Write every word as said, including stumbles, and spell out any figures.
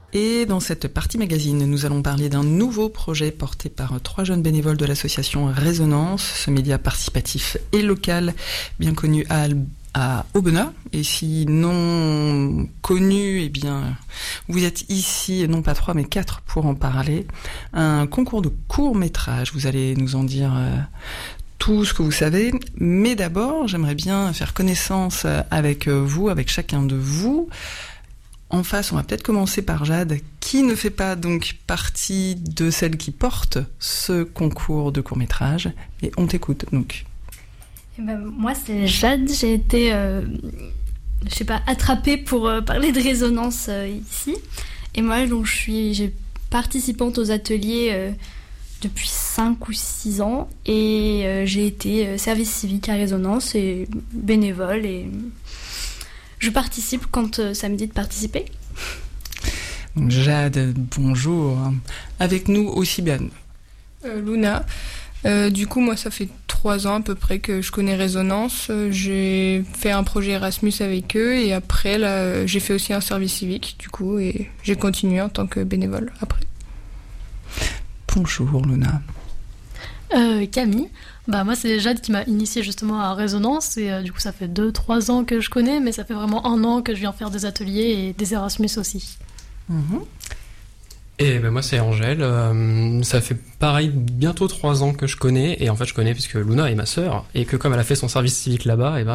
Et dans cette partie magazine, nous allons parler d'un nouveau projet porté par trois jeunes bénévoles de l'association Résonance, ce média participatif et local bien connu à, à Aubenas. Et si non connu, eh bien, vous êtes ici, non pas trois, mais quatre pour en parler. Un concours de court-métrage, vous allez nous en dire euh, tout ce que vous savez. Mais d'abord, j'aimerais bien faire connaissance avec vous, avec chacun de vous. En face, on va peut-être commencer par Jade, qui ne fait pas donc partie de celles qui portent ce concours de court-métrage. Et on t'écoute, donc. Eh ben, moi, c'est Jade. J'ai été, euh, je sais pas, attrapée pour euh, parler de Résonance euh, ici. Et moi, donc, je suis j'ai participante aux ateliers euh, depuis cinq ou six ans. Et euh, j'ai été euh, service civique à Résonance et bénévole et... Je participe quand euh, ça me dit de participer. Jade, bonjour. Avec nous aussi bien. Euh, Luna. Euh, du coup, moi, ça fait trois ans à peu près que je connais Résonance. Euh, j'ai fait un projet Erasmus avec eux et après, là, j'ai fait aussi un service civique, du coup, et j'ai continué en tant que bénévole après. Bonjour, Luna. Euh, Camille. Bah moi c'est Jade qui m'a initiée justement à Résonance et euh, du coup ça fait deux trois ans que je connais, mais ça fait vraiment un an que je viens faire des ateliers et des Erasmus aussi. Mmh. Et ben moi c'est Angèle, euh, ça fait pareil bientôt trois ans que je connais, et en fait je connais puisque Luna est ma sœur, et que comme elle a fait son service civique là-bas, et ben